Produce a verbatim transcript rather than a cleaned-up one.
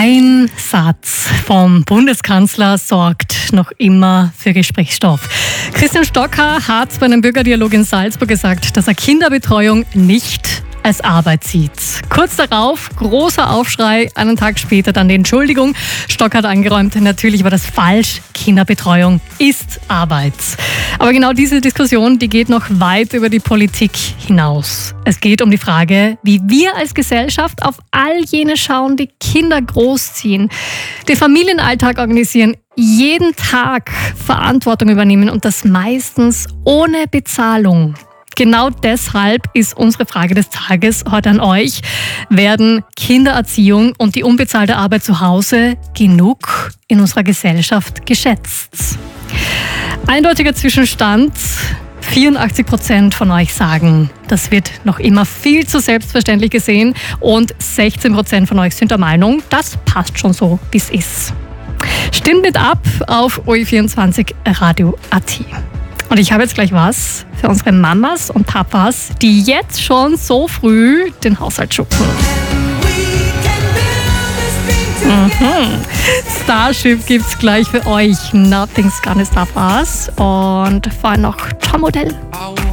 Ein Satz vom Bundeskanzler sorgt noch immer für Gesprächsstoff. Christian Stocker hat bei einem Bürgerdialog in Salzburg gesagt, dass er Kinderbetreuung nicht als Arbeit sieht. Kurz darauf, großer Aufschrei, einen Tag später dann die Entschuldigung. Stocker hat angeräumt, natürlich war das falsch. Kinderbetreuung ist Arbeit. Aber genau diese Diskussion, die geht noch weit über die Politik hinaus. Es geht um die Frage, wie wir als Gesellschaft auf all jene schauen, die Kinder großziehen, den Familienalltag organisieren, jeden Tag Verantwortung übernehmen und das meistens ohne Bezahlung. Genau deshalb ist unsere Frage des Tages heute an euch. Werden Kindererziehung und die unbezahlte Arbeit zu Hause genug in unserer Gesellschaft geschätzt? Eindeutiger Zwischenstand. vierundachtzig Prozent von euch sagen, das wird noch immer viel zu selbstverständlich gesehen. Und sechzehn Prozent von euch sind der Meinung, das passt schon so, wie es ist. Stimmt mit ab auf O E vierundzwanzig Radio Punkt A T. Und ich habe jetzt gleich was für unsere Mamas und Papas, die jetzt schon so früh den Haushalt schuppen. Mhm. Starship gibt's gleich für euch. Nothing's gonna stop us. Und vorhin noch Top-Modell.